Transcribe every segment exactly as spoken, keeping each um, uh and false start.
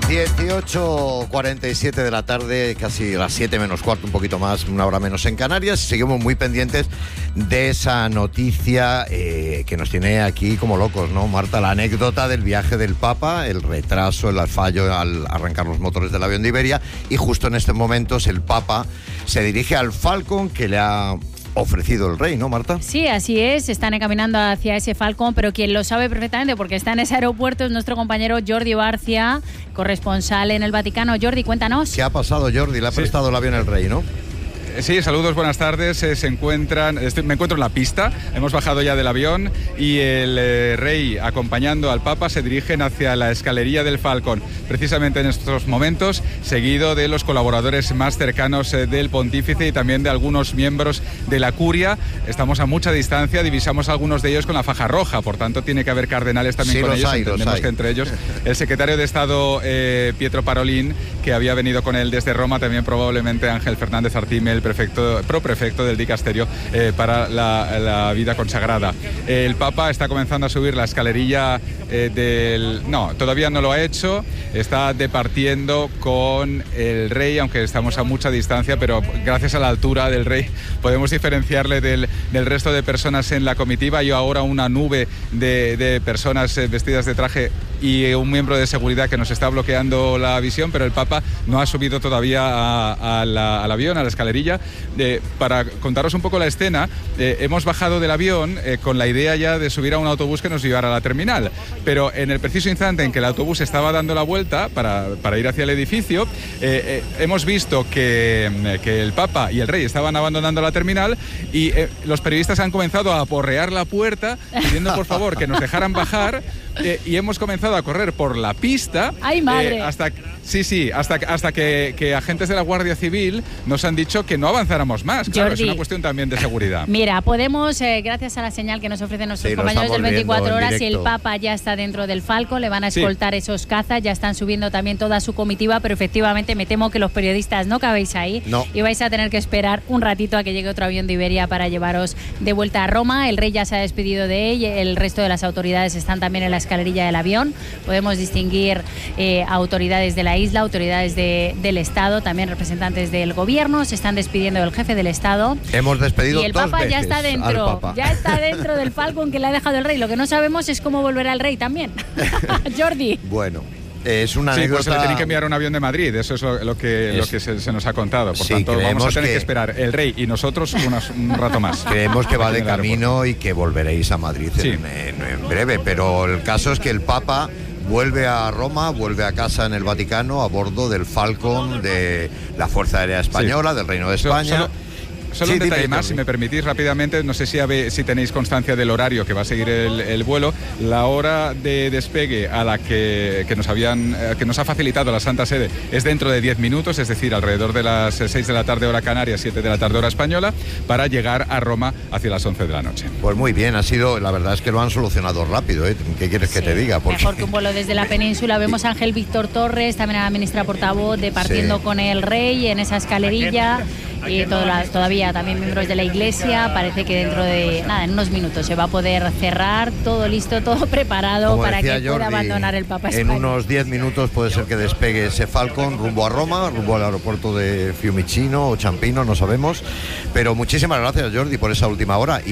dieciocho cuarenta y siete de la tarde, casi las siete menos cuarto, un poquito más, una hora menos en Canarias. Seguimos muy pendientes de esa noticia eh, que nos tiene aquí como locos, ¿no, Marta? La anécdota del viaje del Papa, el retraso, el fallo al arrancar los motores del avión de Iberia, y justo en estos momentos el Papa se dirige al Falcon que le ha ofrecido el rey, ¿no, Marta? Sí, así es, están encaminando hacia ese Falcon, pero quien lo sabe perfectamente porque está en ese aeropuerto es nuestro compañero Jordi Barcia, corresponsal en el Vaticano. Jordi, cuéntanos. ¿Qué ha pasado, Jordi? Le ha prestado sí. el avión el rey, ¿no? Sí, saludos, buenas tardes. Eh, se encuentran, estoy, me encuentro en la pista, hemos bajado ya del avión y el eh, rey acompañando al Papa se dirigen hacia la escalería del Falcon, precisamente en estos momentos, seguido de los colaboradores más cercanos eh, del pontífice y también de algunos miembros de la curia. Estamos a mucha distancia, divisamos a algunos de ellos con la faja roja, por tanto tiene que haber cardenales también sí, con ellos. Hay, Entendemos que entre ellos el secretario de Estado eh, Pietro Parolin, que había venido con él desde Roma, también probablemente Ángel Fernández Artime, el prefecto, proprefecto del dicasterio eh, para la, la vida consagrada. El Papa está comenzando a subir la escalerilla eh, del... No, todavía no lo ha hecho, está departiendo con el rey, aunque estamos a mucha distancia, pero gracias a la altura del rey podemos diferenciarle del, del resto de personas en la comitiva. Hay ahora una nube de, de personas eh, vestidas de traje y un miembro de seguridad que nos está bloqueando la visión, pero el Papa no ha subido todavía a, a la, al avión, a la escalerilla. Eh, para contaros un poco la escena, eh, hemos bajado del avión eh, con la idea ya de subir a un autobús que nos llevara a la terminal, pero en el preciso instante en que el autobús estaba dando la vuelta para, para ir hacia el edificio, eh, eh, hemos visto que, que el Papa y el rey estaban abandonando la terminal y eh, los periodistas han comenzado a aporrear la puerta pidiendo por favor que nos dejaran bajar. Eh, y hemos comenzado a correr por la pista. ¡Ay, madre! Eh, hasta, sí, sí, hasta, hasta que, que agentes de la Guardia Civil nos han dicho que no avanzáramos más. Claro, Jordi, es una cuestión también de seguridad. Mira, podemos, eh, gracias a la señal que nos ofrecen nuestros sí, compañeros del veinticuatro horas, y el Papa ya está dentro del Falcon, le van a escoltar sí. esos cazas, ya están subiendo también toda su comitiva, pero efectivamente me temo que los periodistas no cabéis ahí no. y vais a tener que esperar un ratito a que llegue otro avión de Iberia para llevaros de vuelta a Roma. El rey ya se ha despedido de él, el resto de las autoridades están también en la escalerilla del avión. Podemos distinguir eh, autoridades de la isla, autoridades de, del Estado, también representantes del gobierno. Se están despidiendo del jefe del Estado. Hemos despedido y el dos Papa veces ya está dentro, al Papa. ya está dentro del Falcon que le ha dejado el rey. Lo que no sabemos es cómo volverá el rey también. Jordi. Bueno. Es una sí, anécdota... pues se le tiene que enviar un avión de Madrid, eso es lo, lo que, es... lo que se, se nos ha contado. Por sí, tanto, vamos a tener que... que esperar el rey y nosotros unas, un rato más. Creemos que va de camino y que volveréis a Madrid sí. en, en, en breve, pero el caso es que el Papa vuelve a Roma, vuelve a casa en el Vaticano a bordo del Falcon de la Fuerza Aérea Española, sí. del Reino de España. So, solo... Solo sí, un detalle dime, más, dime. si me permitís rápidamente, no sé si, habe, si tenéis constancia del horario que va a seguir el, el vuelo. La hora de despegue a la que, que, nos habían, que nos ha facilitado la Santa Sede es dentro de diez minutos, es decir, alrededor de las seis de la tarde hora canaria, siete de la tarde hora española, para llegar a Roma hacia las once de la noche. Pues muy bien, ha sido, la verdad es que lo han solucionado rápido, ¿eh? ¿Qué quieres sí, que te diga? Porque... Mejor que un vuelo desde la península. Vemos a Ángel Víctor Torres, también a la ministra portavoz, departiendo sí. con el rey en esa escalerilla. Y toda, todavía también miembros de la Iglesia. Parece que dentro de nada, en unos minutos se va a poder cerrar, todo listo, todo preparado. Como para que Jordi, pueda abandonar el Papa España. En unos diez minutos puede ser que despegue ese Falcon rumbo a Roma, rumbo al aeropuerto de Fiumicino o Ciampino, no sabemos. Pero muchísimas gracias, Jordi, por esa última hora.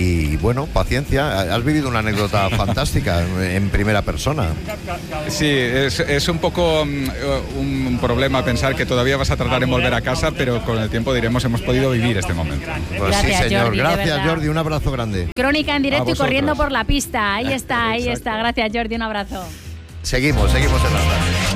Y bueno, paciencia, has vivido una anécdota fantástica en primera persona. Sí, es, es un poco um, un problema pensar que todavía vas a tardar en volver a casa, pero con el tiempo diremos hemos podido vivir este momento. Pues gracias, sí, señor. Jordi, gracias, Jordi. Un abrazo grande. Crónica en directo y corriendo por la pista. Ahí está, ahí Exacto. está. Gracias, Jordi. Un abrazo. Seguimos, seguimos en la